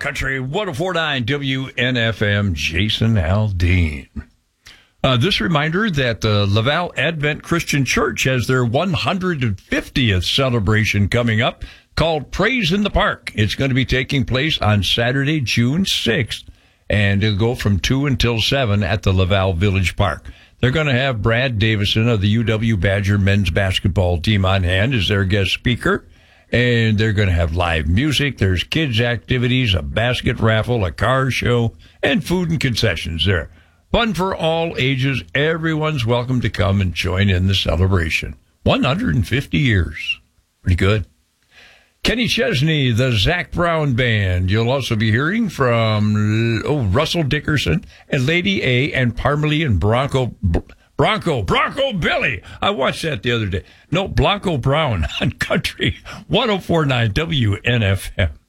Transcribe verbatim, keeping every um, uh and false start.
Country one oh four point nine W N F M, Jason Aldean. Uh, this reminder that the Laval Advent Christian Church has their one hundred fiftieth celebration coming up called Praise in the Park. It's going to be taking place on Saturday, June sixth, and it'll go from two until seven at the Laval Village Park. They're going to have Brad Davison of the U W Badger men's basketball team on hand as their guest speaker. And they're going to have live music. There's kids' activities, a basket raffle, a car show, and food and concessions there. Fun for all ages. Everyone's welcome to come and join in the celebration. one hundred fifty years. Pretty good. Kenny Chesney, the Zac Brown Band. You'll also be hearing from oh, Russell Dickerson and Lady A and Parmalee and Bronco... Bronco, Bronco Billy. I watched that the other day. No, Blanco Brown on Country one oh four point nine W N F M.